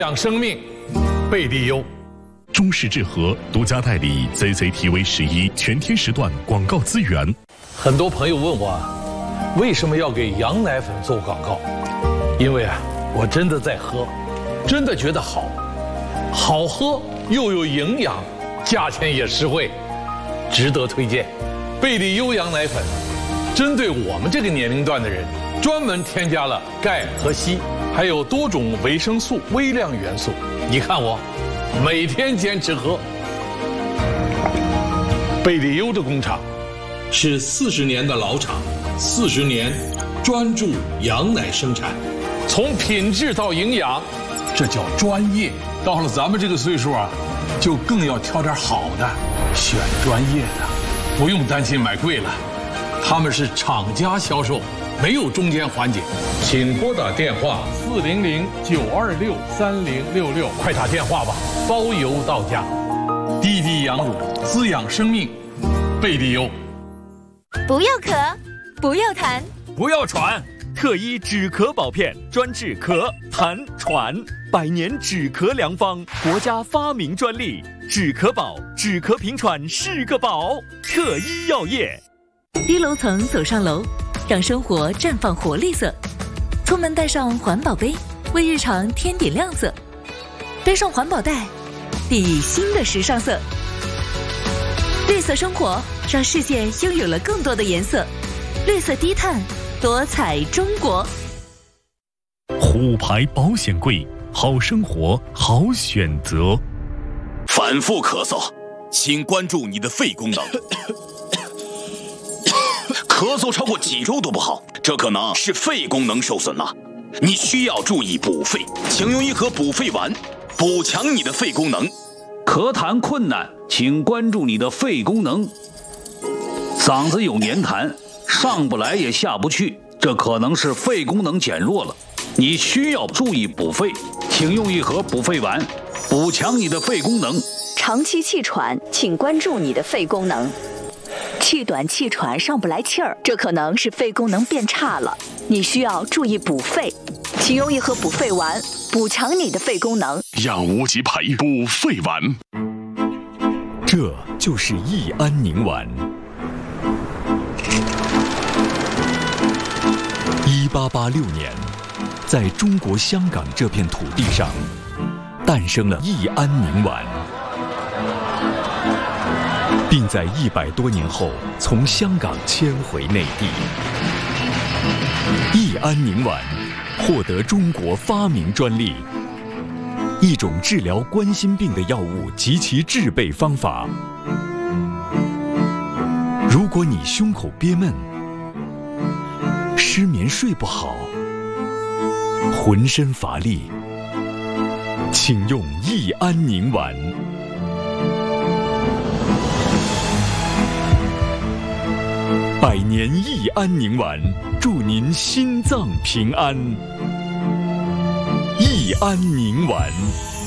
养生命，贝利优。 中式治和独家代理 ZZTV11全天时段广告资源。 很多朋友问我，为什么要给羊奶粉做广告？因为我真的在喝，真的觉得好，好喝又有营养，价钱也实惠，值得推荐。贝利优羊奶粉，针对我们这个年龄段的人，专门添加了钙和硒，还有多种维生素、微量元素。你看我，每天坚持喝。贝利优的工厂是40年的老厂，40年专注羊奶生产，从品质到营养，这叫专业。到了咱们这个岁数就更要挑点好的，选专业的，不用担心买贵了。他们是厂家销售，没有中间环节。请拨打电话400-926-3066，快打电话吧，包邮到家。滴滴羊乳，滋养生命，贝利优。 不要咳，不要痰， 不要喘，特一止咳宝片，专治咳、痰、喘，100年止咳良方，国家发明专利，止咳宝，止咳平喘是个宝。特一药业。 低楼层走上楼，让生活绽放活力色。出门带上环保杯，为日常添点亮色。背上环保袋，砥砺新的时尚色。绿色生活，让世界拥有了更多的颜色。绿色低碳，多彩中国。 虎牌保险柜，好生活好选择。 反复咳嗽，请关注你的肺功能。咳嗽超过几周都不好，这可能是肺功能受损了。你需要注意补肺，请用一盒补肺丸，补强你的肺功能。 咳痰困难，请关注你的肺功能。嗓子有黏痰，上不来也下不去，这可能是肺功能减弱了。你需要注意补肺，请用一盒补肺丸，补强你的肺功能。 长期气喘，请关注你的肺功能。气短气喘上不来气儿，这可能是肺功能变差了，你需要注意补肺，请用一盒补肺丸，补强你的肺功能。 养无极牌补肺丸， 这就是益安宁丸。1886年，在中国香港这片土地上，诞生了益安宁丸。并在100多年后从香港迁回内地。益安宁丸获得中国发明专利，一种治疗冠心病的药物及其制备方法。如果你胸口憋闷、失眠睡不好、浑身乏力，请用益安宁丸。100年益安宁丸，祝您心脏平安。益安宁丸。